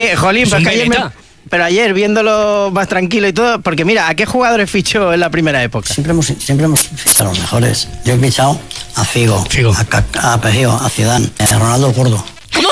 que, jolín, pero ayer viéndolo más tranquilo y todo, porque mira, ¿a qué jugadores fichó en la primera época? Siempre hemos fichado a los mejores. Yo he fichado a Figo. A Pejío, a Zidane, a Ronaldo el Gordo. ¿Cómo?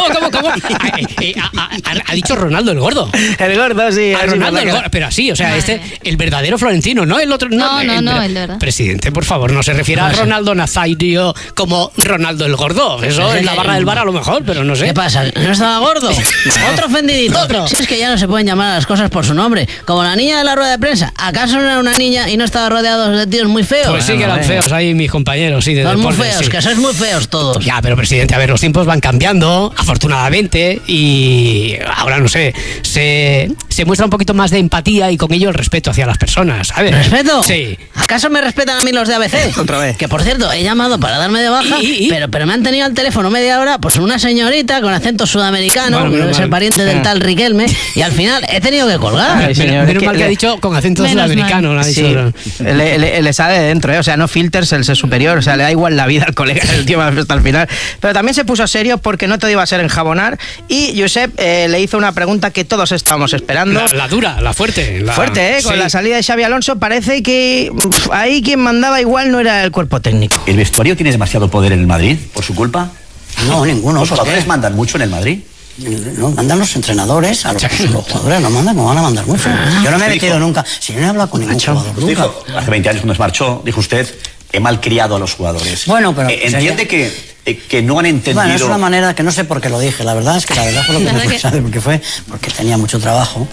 Ha dicho Ronaldo el Gordo. El Gordo, sí. Ronaldo el Gordo, pero así, o sea, el verdadero Florentino, ¿no? El otro. No, el de verdad. Presidente, por favor, no se refiera a Ronaldo Nazario como Ronaldo el Gordo. Eso en la barra del bar a lo mejor, pero no sé. ¿Qué pasa? ¿No estaba gordo? Otro ofendidito. Otro. Si es que ya no se pueden llamar a las cosas por su nombre. Como la niña de la rueda de prensa. ¿Acaso no era una niña y no estaba rodeado de tíos muy feos? Pues sí que eran feos ahí mis compañeros, sí, de Son deporte, muy feos, sí. Que sois muy feos todos. Ya, pero presidente, a ver, los tiempos van cambiando, afortunadamente, y ahora, no sé, se muestra un poquito más de empatía y con ello el respeto hacia las personas, ¿sabes? ¿Respeto? Sí. ¿Acaso me respetan a mí los de ABC? Otra vez. Que por cierto, he llamado para darme de baja, pero me han tenido al teléfono media hora, pues una señorita con acento sudamericano, Bueno, que debe ser pariente del tal Riquelme, y al final he tenido que colgar. Ay, señor, Menos mal que ha dicho con acento sudamericano. No ha dicho, sí, le sale de dentro, o sea, no filters el ser superior, o sea, le da igual la vida al colega, el tío hasta el final. Pero también se puso serio porque no todo iba a ser enjabonar y Josep le hizo una pregunta que todos estábamos esperando. La dura, la fuerte. Fuerte, con la salida de Xavi Alonso parece que ahí quien mandaba igual no era el cuerpo técnico. ¿El vestuario tiene demasiado poder en el Madrid por su culpa? No, ninguno. ¿Los jugadores mandan mucho en el Madrid? No, mandan los entrenadores, a los jugadores no mandan, como van a mandar mucho. Yo no me he metido nunca, si yo no he hablado con ningún jugador nunca. Dijo, hace 20 años cuando se marchó, dijo usted, he malcriado a los jugadores. Bueno, pero... ¿Entiende que no han entendido? Bueno, es una manera que no sé por qué lo dije, la verdad es que fue lo que me fue, porque tenía mucho trabajo.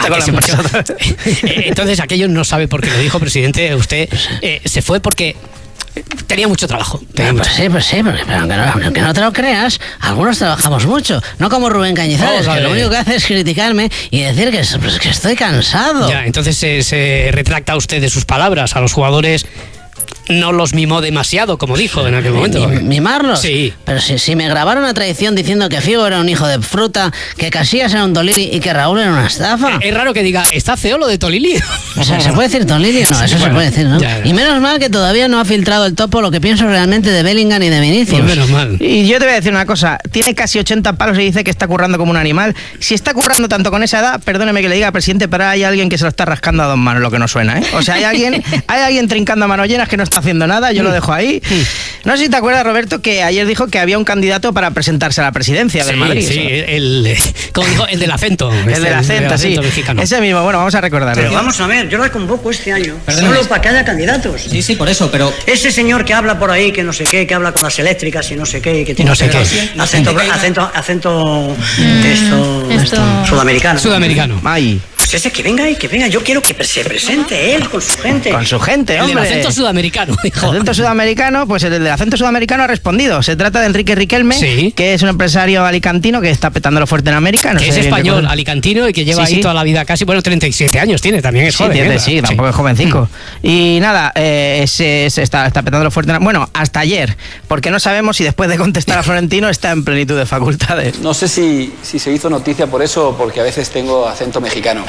Entonces aquello no sabe por qué lo dijo, presidente, usted se fue porque... tenía mucho trabajo. Pues sí, pero aunque no te lo creas, algunos trabajamos mucho. No como Rubén Cañizares, que lo único que hace es criticarme y decir que estoy cansado. Ya, entonces se retracta usted de sus palabras. A los jugadores no los mimó demasiado, como dijo en aquel momento. ¿Mimarlos? Sí. Pero si me grabaron a traición diciendo que Figo era un hijo de fruta, que Casillas era un Tolili y que Raúl era una estafa. Es raro que diga, ¿está feo lo de Tolili? O sea, ¿se puede decir Tolili o no? Eso se puede decir, ¿no? Ya. Y menos mal que todavía no ha filtrado el topo lo que pienso realmente de Bellingham y de Vinicius. Pues menos mal. Y yo te voy a decir una cosa, tiene casi 80 palos y dice que está currando como un animal. Si está currando tanto con esa edad, perdóneme que le diga, presidente, pero hay alguien que se lo está rascando a dos manos, lo que no suena, ¿eh? O sea, hay alguien trincando a manos llenas que no está haciendo nada, yo lo dejo ahí. No sé si te acuerdas, Roberto, que ayer dijo que había un candidato para presentarse a la presidencia del Madrid. Sí, como dijo, el del acento. El del acento, sí. Mexicano. Ese mismo, bueno, vamos a recordarlo. Pero vamos a ver, yo la convoco este año, solo para que haya candidatos. Sí, por eso, pero... Ese señor que habla por ahí, que no sé qué, que habla con las eléctricas y no sé qué, que tiene no sé qué. acento sudamericano. Sudamericano. Ay. Pues ese que venga, yo quiero que se presente él con su gente. Con su gente, hombre. El del acento sudamericano, hijo. El acento sudamericano, pues el del acento sudamericano ha respondido. Se trata de Enrique Riquelme, que es un empresario alicantino que está petándolo fuerte en América. No que es español, alicantino, y que lleva ahí toda la vida casi, 37 años tiene, también es joven. Sí, tampoco es jovencico. Y nada, está petándolo fuerte. Bueno, hasta ayer, porque no sabemos si después de contestar a Florentino está en plenitud de facultades. No sé si se hizo noticia por eso o porque a veces tengo acento mexicano.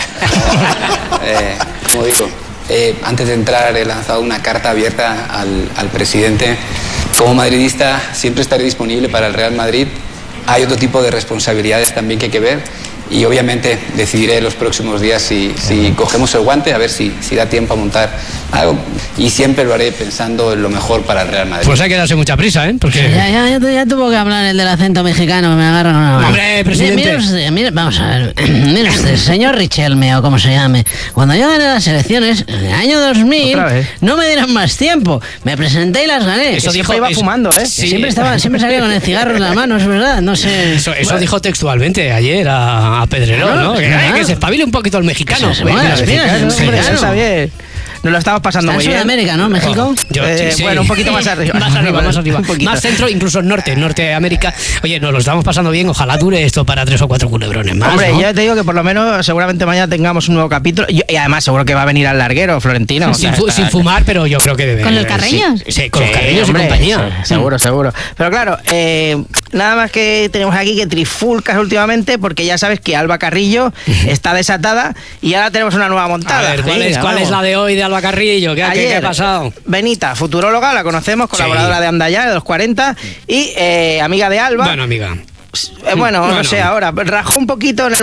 Como digo, antes de entrar he lanzado una carta abierta al presidente. Como madridista siempre estaré disponible para el Real Madrid. Hay otro tipo de responsabilidades también que hay que ver y obviamente decidiré los próximos días si cogemos el guante, a ver si da tiempo a montar algo, y siempre lo haré pensando en lo mejor para el Real Madrid. Pues hay que darse mucha prisa, ¿eh? Porque... Ya tuvo que hablar el del acento mexicano, que me agarra una mano. ¡Hombre, presidente! Mira, vamos a ver, mira usted, señor Richelme, o como se llame, cuando yo gané las elecciones, en el año 2000, no me dieron más tiempo, me presenté y las gané. Eso dijo, iba fumando, ¿eh? Sí. Siempre salía con el cigarro en la mano, es verdad, no sé. Eso dijo textualmente ayer a Pedrerol, ¿no? Que se espabile un poquito el mexicano. Eso está bien. Nos lo estamos pasando muy bien. En Sudamérica, ¿no? ¿México? Bueno, un poquito más arriba. Más arriba. Más centro, incluso Norteamérica. Oye, nos lo estamos pasando bien. Ojalá dure esto para 3 o 4 culebrones más. Hombre, ¿no? yo te digo que por lo menos seguramente mañana tengamos un nuevo capítulo. Y además seguro que va a venir al larguero, Florentino. Sin fumar, pero yo creo que debe. ¿Con los carreños? Sí, con los carreños y compañía. Seguro. Pero claro, nada más que tenemos aquí que trifulcas últimamente, porque ya sabes que Alba Carrillo está desatada y ahora tenemos una nueva montada. A ver, ¿cuál es la de hoy de Alba Carrillo? ¿Qué ha pasado? Benita, futuróloga, la conocemos, colaboradora de Andaya, de los 40, y amiga de Alba. Bueno, amiga. No sé ahora, rajó un poquito en